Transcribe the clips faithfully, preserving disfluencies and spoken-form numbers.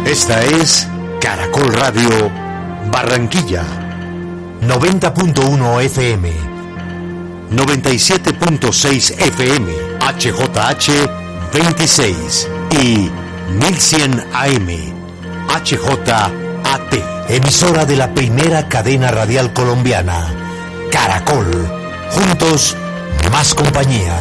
Esta es Caracol Radio Barranquilla, noventa punto uno F M, noventa y siete punto seis F M, H J H veintiséis y mil cien A M, H J A T, emisora de la primera cadena radial colombiana, Caracol, juntos más compañía.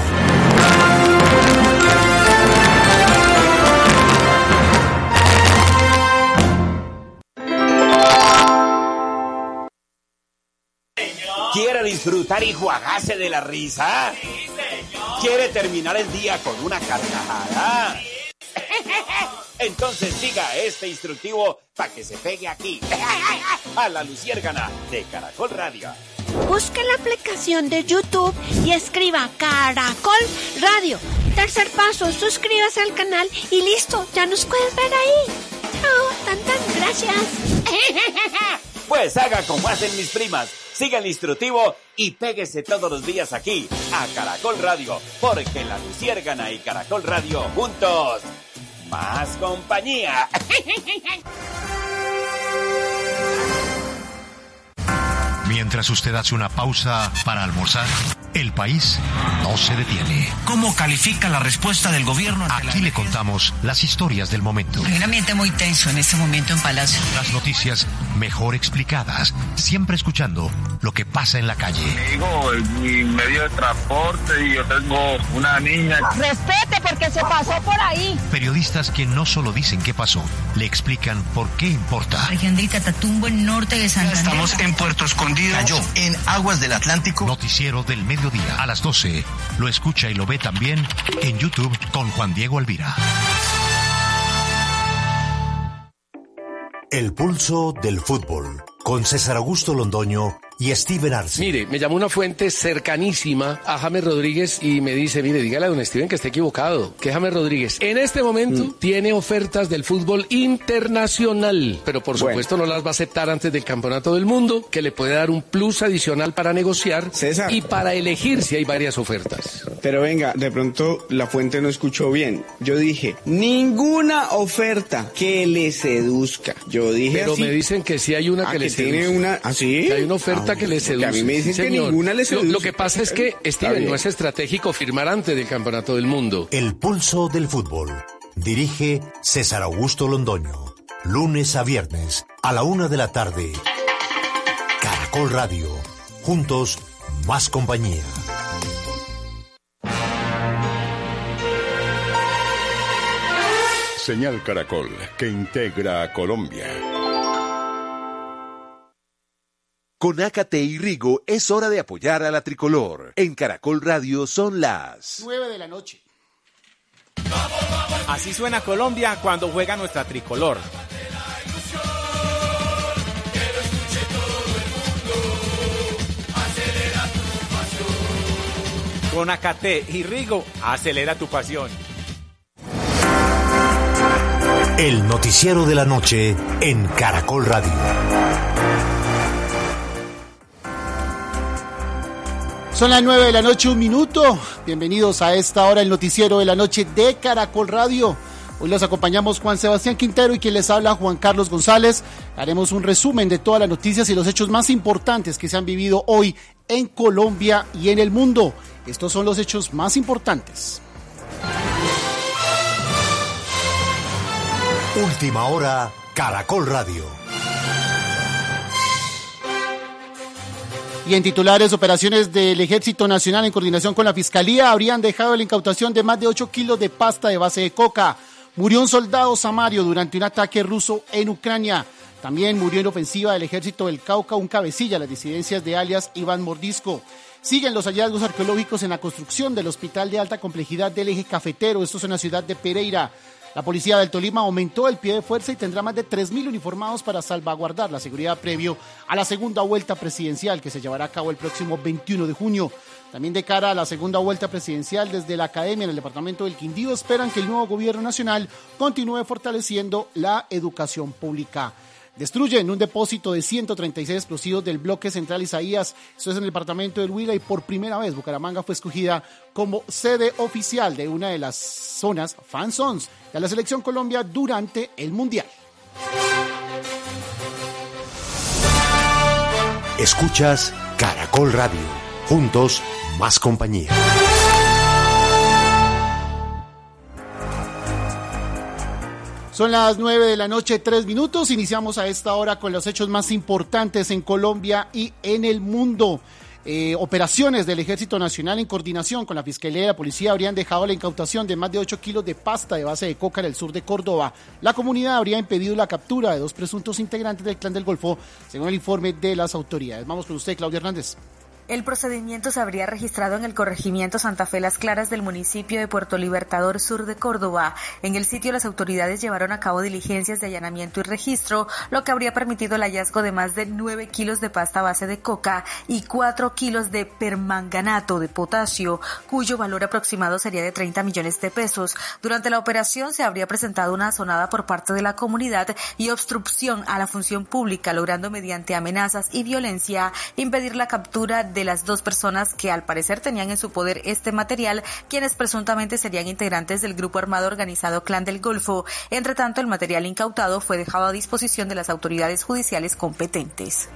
¿Quiere disfrutar y jugarse de la risa? ¿Quiere terminar el día con una carcajada? Entonces siga este instructivo para que se pegue aquí, a la luciérgana de Caracol Radio. Busque la aplicación de YouTube y escriba Caracol Radio. Tercer paso, suscríbase al canal y listo, ya nos puedes ver ahí. Chao, tantas gracias. Pues haga como hacen mis primas, siga el instructivo y péguese todos los días aquí, a Caracol Radio, porque la luciérgana y Caracol Radio juntos, más compañía. Mientras usted hace una pausa para almorzar, el país no se detiene. ¿Cómo califica la respuesta del gobierno? Aquí le contamos las historias del momento. Hay un ambiente muy tenso en este momento en Palacio. Las noticias mejor explicadas, siempre escuchando lo que pasa en la calle. Digo, mi medio de transporte y yo tengo una niña. Respete porque se pasó por ahí. Periodistas que no solo dicen qué pasó, le explican por qué importa. Región de Catatumbo, en norte de Santander. Estamos en Puerto Escondido. Cayó en aguas del Atlántico. Noticiero del mediodía a las doce. Lo escucha y lo ve también en YouTube con Juan Diego Alvira. El pulso del fútbol con César Augusto Londoño y Steven Arce. Mire, me llamó una fuente cercanísima a James Rodríguez y me dice, mire, dígale a don Steven que está equivocado, que James Rodríguez en este momento mm. tiene ofertas del fútbol internacional, pero por supuesto bueno. no las va a aceptar antes del Campeonato del Mundo, que le puede dar un plus adicional para negociar César. Y para elegir si hay varias ofertas. Pero venga, de pronto la fuente no escuchó bien. Yo dije, ninguna oferta que le seduzca. Yo dije Pero así. me dicen que sí hay una ah, que, que le tiene seduzca. Una, ¿ah, sí? Que hay una oferta ah, que le seduce. A mí me dicen sí, que ninguna le seduce. Lo, lo que pasa es que, Steven, no es estratégico firmar antes del Campeonato del Mundo. El pulso del fútbol. Dirige César Augusto Londoño. Lunes a viernes, a la una de la tarde. Caracol Radio. Juntos, más compañía. Señal Caracol, que integra a Colombia. Con Ácate y Rigo es hora de apoyar a la tricolor. En Caracol Radio son las nueve de la noche. Así suena Colombia cuando juega nuestra tricolor. Con Ácate y Rigo, acelera tu pasión. El noticiero de la noche en Caracol Radio. Son las nueve de la noche, un minuto. Bienvenidos a esta hora, el noticiero de la noche de Caracol Radio. Hoy los acompañamos Juan Sebastián Quintero y quien les habla Juan Carlos González. Haremos un resumen de todas las noticias y los hechos más importantes que se han vivido hoy en Colombia y en el mundo. Estos son los hechos más importantes. Última hora, Caracol Radio. Y en titulares, operaciones del Ejército Nacional en coordinación con la Fiscalía habrían dejado la incautación de más de ocho kilos de pasta de base de coca. Murió un soldado samario durante un ataque ruso en Ucrania. También murió en ofensiva del Ejército del Cauca un cabecilla de las disidencias de alias Iván Mordisco. Siguen los hallazgos arqueológicos en la construcción del Hospital de Alta Complejidad del Eje Cafetero, esto es en la ciudad de Pereira. La policía del Tolima aumentó el pie de fuerza y tendrá más de tres mil uniformados para salvaguardar la seguridad previo a la segunda vuelta presidencial que se llevará a cabo el próximo veintiuno de junio. También de cara a la segunda vuelta presidencial, desde la academia en el departamento del Quindío esperan que el nuevo gobierno nacional continúe fortaleciendo la educación pública. Destruyen un depósito de ciento treinta y seis explosivos del bloque central Isaías, esto es en el departamento del Huila, y por primera vez Bucaramanga fue escogida como sede oficial de una de las zonas fan zones de la Selección Colombia durante el Mundial. Escuchas Caracol Radio. Juntos, más compañía. Son las nueve de la noche, tres minutos. Iniciamos a esta hora con los hechos más importantes en Colombia y en el mundo. Eh, operaciones del Ejército Nacional en coordinación con la Fiscalía y la Policía habrían dejado la incautación de más de ocho kilos de pasta de base de coca en el sur de Córdoba. La comunidad habría impedido la captura de dos presuntos integrantes del Clan del Golfo, según el informe de las autoridades. Vamos con usted, Claudia Hernández. El procedimiento se habría registrado en el corregimiento Santa Fe Las Claras del municipio de Puerto Libertador, sur de Córdoba. En el sitio, las autoridades llevaron a cabo diligencias de allanamiento y registro, lo que habría permitido el hallazgo de más de nueve kilos de pasta base de coca y cuatro kilos de permanganato de potasio, cuyo valor aproximado sería de treinta millones de pesos. Durante la operación se habría presentado una azonada por parte de la comunidad y obstrucción a la función pública, logrando mediante amenazas y violencia impedir la captura de de las dos personas que al parecer tenían en su poder este material, quienes presuntamente serían integrantes del grupo armado organizado Clan del Golfo. Entre tanto, el material incautado fue dejado a disposición de las autoridades judiciales competentes.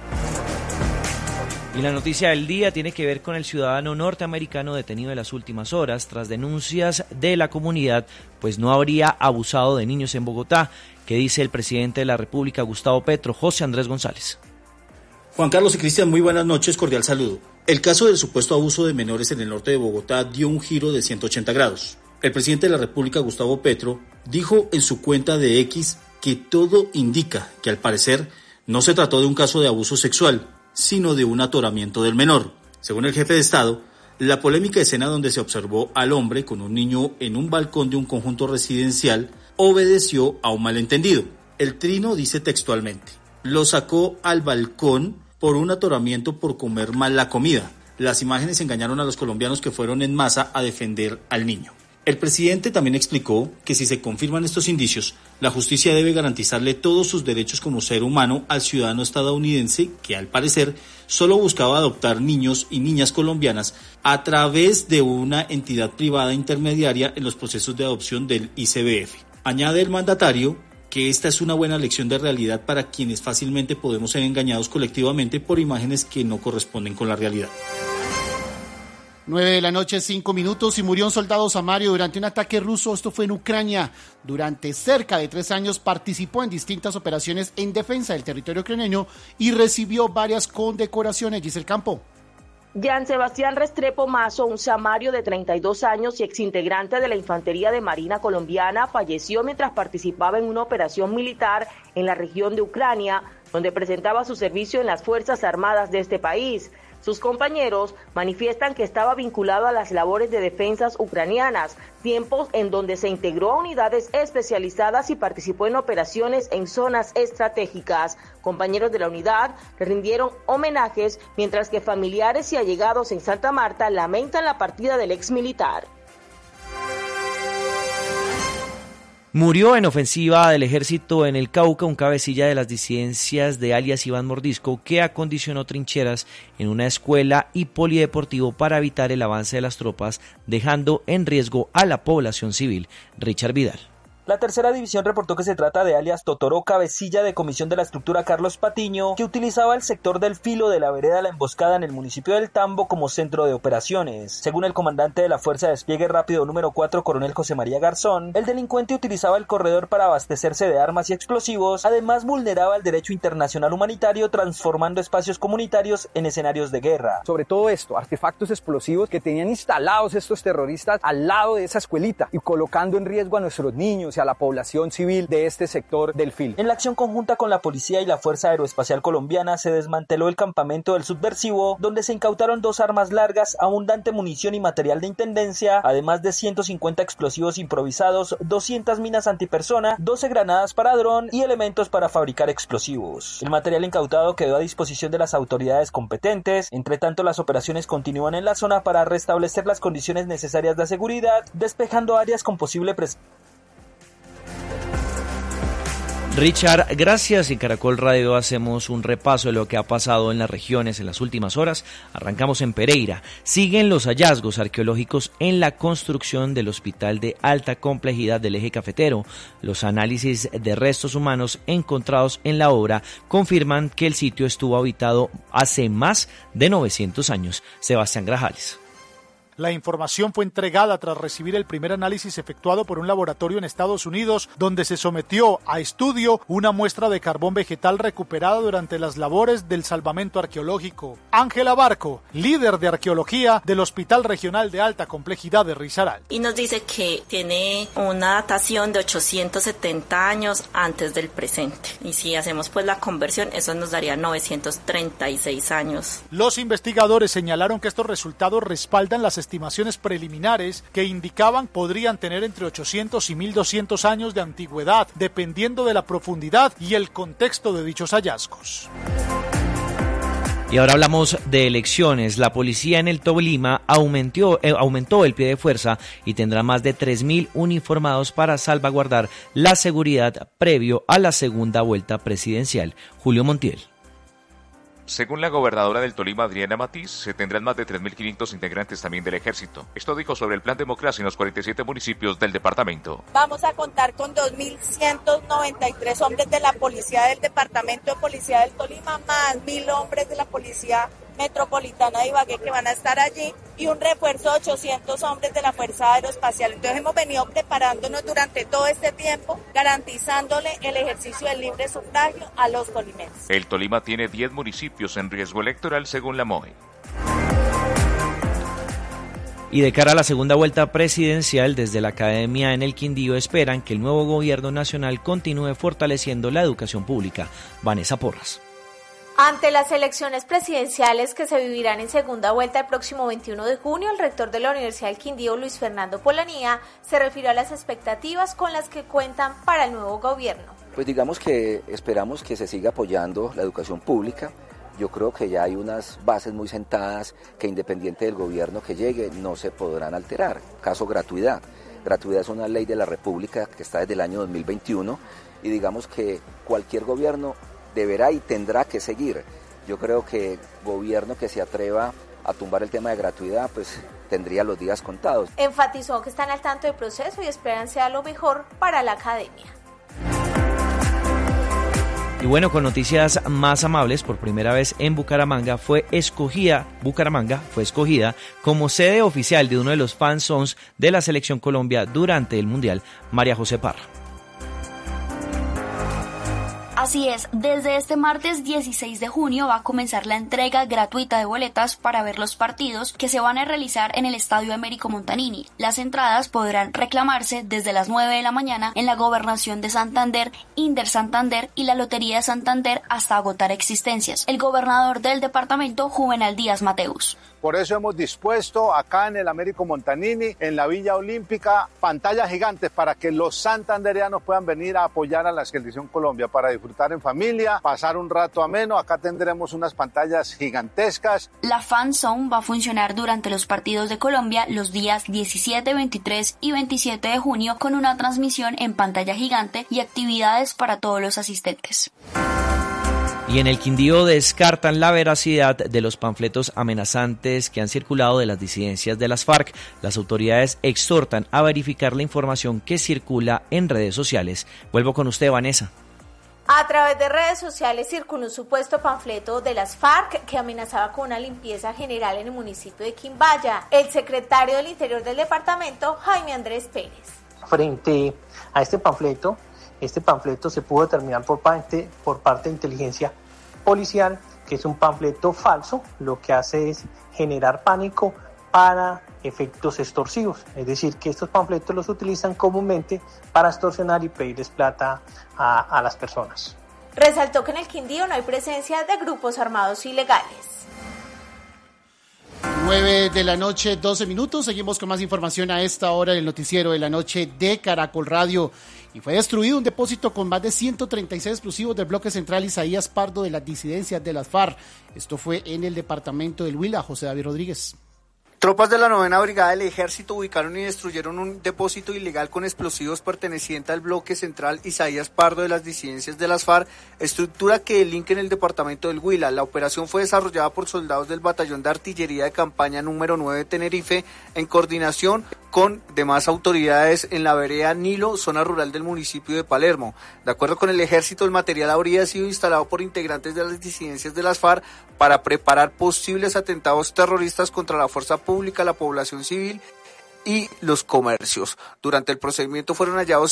Y la noticia del día tiene que ver con el ciudadano norteamericano detenido en las últimas horas tras denuncias de la comunidad, pues no habría abusado de niños en Bogotá. ¿Qué dice el presidente de la República, Gustavo Petro? José Andrés González. Juan Carlos y Cristian, muy buenas noches, cordial saludo. El caso del supuesto abuso de menores en el norte de Bogotá dio un giro de ciento ochenta grados. El presidente de la República, Gustavo Petro, dijo en su cuenta de X que todo indica que al parecer no se trató de un caso de abuso sexual, sino de un atoramiento del menor. Según el jefe de Estado, la polémica escena donde se observó al hombre con un niño en un balcón de un conjunto residencial obedeció a un malentendido. El trino dice textualmente: lo sacó al balcón por un atoramiento por comer mal la comida. Las imágenes engañaron a los colombianos que fueron en masa a defender al niño. El presidente también explicó que si se confirman estos indicios, la justicia debe garantizarle todos sus derechos como ser humano al ciudadano estadounidense que, al parecer, solo buscaba adoptar niños y niñas colombianas a través de una entidad privada intermediaria en los procesos de adopción del I C B F. Añade el mandatario que esta es una buena lección de realidad para quienes fácilmente podemos ser engañados colectivamente por imágenes que no corresponden con la realidad. Nueve de la noche, cinco minutos, y murió un soldado samario durante un ataque ruso. Esto fue en Ucrania. Durante cerca de tres años participó en distintas operaciones en defensa del territorio ucraniano y recibió varias condecoraciones. Giselle Campo. Jean Sebastián Restrepo Mazo, un samario de treinta y dos años y exintegrante de la Infantería de Marina colombiana, falleció mientras participaba en una operación militar en la región de Ucrania, donde presentaba su servicio en las Fuerzas Armadas de este país. Sus compañeros manifiestan que estaba vinculado a las labores de defensas ucranianas, tiempos en donde se integró a unidades especializadas y participó en operaciones en zonas estratégicas. Compañeros de la unidad le rindieron homenajes, mientras que familiares y allegados en Santa Marta lamentan la partida del exmilitar. Murió en ofensiva del ejército en el Cauca un cabecilla de las disidencias de alias Iván Mordisco que acondicionó trincheras en una escuela y polideportivo para evitar el avance de las tropas, dejando en riesgo a la población civil. Richard Vidal. La tercera división reportó que se trata de alias Totoro, cabecilla de comisión de la estructura Carlos Patiño, que utilizaba el sector del filo de la vereda La Emboscada en el municipio del Tambo como centro de operaciones. Según el comandante de la Fuerza de Despliegue Rápido número cuatro, coronel José María Garzón, el delincuente utilizaba el corredor para abastecerse de armas y explosivos, además vulneraba el derecho internacional humanitario transformando espacios comunitarios en escenarios de guerra. Sobre todo esto, artefactos explosivos que tenían instalados estos terroristas al lado de esa escuelita y colocando en riesgo a nuestros niños y a la población civil de este sector del filo. En la acción conjunta con la policía y la Fuerza Aeroespacial Colombiana se desmanteló el campamento del subversivo, donde se incautaron dos armas largas, abundante munición y material de intendencia, además de ciento cincuenta explosivos improvisados, doscientas minas antipersona, doce granadas para dron y elementos para fabricar explosivos. El material incautado quedó a disposición de las autoridades competentes. Entre tanto, las operaciones continúan en la zona para restablecer las condiciones necesarias de seguridad, despejando áreas con posible presencia. Richard, gracias. En Caracol Radio hacemos un repaso de lo que ha pasado en las regiones en las últimas horas. Arrancamos en Pereira. Siguen los hallazgos arqueológicos en la construcción del hospital de alta complejidad del eje cafetero. Los análisis de restos humanos encontrados en la obra confirman que el sitio estuvo habitado hace más de novecientos años. Sebastián Grajales. La información fue entregada tras recibir el primer análisis efectuado por un laboratorio en Estados Unidos, donde se sometió a estudio una muestra de carbón vegetal recuperada durante las labores del salvamento arqueológico. Ángela Barco, líder de arqueología del Hospital Regional de Alta Complejidad de Risaralda. Y nos dice que tiene una datación de ochocientos setenta años antes del presente. Y si hacemos pues la conversión, eso nos daría novecientos treinta y seis años. Los investigadores señalaron que estos resultados respaldan las estimaciones preliminares que indicaban podrían tener entre ochocientos y mil doscientos años de antigüedad, dependiendo de la profundidad y el contexto de dichos hallazgos. Y ahora hablamos de elecciones. La policía en el Tolima aumentó, eh, aumentó el pie de fuerza y tendrá más de tres mil uniformados para salvaguardar la seguridad previo a la segunda vuelta presidencial. Julio Montiel. Según la gobernadora del Tolima, Adriana Matiz, se tendrán más de tres mil quinientos integrantes también del ejército. Esto dijo sobre el plan Democracia en los cuarenta y siete municipios del departamento. Vamos a contar con dos mil ciento noventa y tres hombres de la policía del departamento de policía del Tolima, más mil hombres de la policía metropolitana de Ibagué que van a estar allí y un refuerzo de ochocientos hombres de la Fuerza Aeroespacial. Entonces hemos venido preparándonos durante todo este tiempo, garantizándole el ejercicio del libre sufragio a los tolimenses. El Tolima tiene diez municipios en riesgo electoral según la M O E. Y de cara a la segunda vuelta presidencial, desde la Academia en el Quindío esperan que el nuevo gobierno nacional continúe fortaleciendo la educación pública. Vanessa Porras. Ante las elecciones presidenciales que se vivirán en segunda vuelta el próximo veintiuno de junio, el rector de la Universidad del Quindío, Luis Fernando Polanía, se refirió a las expectativas con las que cuentan para el nuevo gobierno. Pues digamos que esperamos que se siga apoyando la educación pública. Yo creo que ya hay unas bases muy sentadas que independiente del gobierno que llegue no se podrán alterar. Caso gratuidad. Gratuidad es una ley de la República que está desde el año dos mil veintiuno y digamos que cualquier gobierno deberá y tendrá que seguir. Yo creo que gobierno que se atreva a tumbar el tema de gratuidad, pues tendría los días contados. Enfatizó que están al tanto del proceso y esperan sea lo mejor para la academia. Y bueno, con noticias más amables, por primera vez en Bucaramanga fue escogida, Bucaramanga fue escogida como sede oficial de uno de los fan zones de la Selección Colombia durante el Mundial. María José Parra. Así es, desde este martes dieciséis de junio va a comenzar la entrega gratuita de boletas para ver los partidos que se van a realizar en el Estadio Américo Montanini. Las entradas podrán reclamarse desde las nueve de la mañana en la Gobernación de Santander, Inder Santander y la Lotería de Santander hasta agotar existencias. El gobernador del departamento, Juvenal Díaz Mateus. Por eso hemos dispuesto acá en el Américo Montanini, en la Villa Olímpica, pantallas gigantes para que los santandereanos puedan venir a apoyar a la Selección Colombia, para disfrutar en familia, pasar un rato ameno. Acá tendremos unas pantallas gigantescas. La Fan Zone va a funcionar durante los partidos de Colombia los días diecisiete, veintitrés y veintisiete de junio con una transmisión en pantalla gigante y actividades para todos los asistentes. Y en el Quindío descartan la veracidad de los panfletos amenazantes que han circulado de las disidencias de las FARC. Las autoridades exhortan a verificar la información que circula en redes sociales. Vuelvo con usted, Vanessa. A través de redes sociales circuló un supuesto panfleto de las FARC que amenazaba con una limpieza general en el municipio de Quimbaya. El secretario del Interior del departamento, Jaime Andrés Pérez. Frente a este panfleto, este panfleto se pudo determinar por parte, por parte de inteligencia policial que es un panfleto falso. Lo que hace es generar pánico para efectos extorsivos, es decir, que estos panfletos los utilizan comúnmente para extorsionar y pedirles plata a, a las personas. Resaltó que en el Quindío no hay presencia de grupos armados ilegales. nueve de la noche, doce minutos. Seguimos con más información a esta hora del noticiero de la noche de Caracol Radio. Y fue destruido un depósito con más de ciento treinta y seis explosivos del bloque central Isaías Pardo de las disidencias de las FARC. Esto fue en el departamento del Huila. José David Rodríguez. Tropas de la novena Brigada del Ejército ubicaron y destruyeron un depósito ilegal con explosivos perteneciente al bloque central Isaías Pardo de las disidencias de las FARC, estructura que delinque en el departamento del Huila. La operación fue desarrollada por soldados del Batallón de Artillería de Campaña número nueve de Tenerife, en coordinación con demás autoridades en la vereda Nilo, zona rural del municipio de Palermo. De acuerdo con el Ejército, el material habría sido instalado por integrantes de las disidencias de las FARC para preparar posibles atentados terroristas contra la fuerza pública, la población civil y los comercios. Durante el procedimiento fueron hallados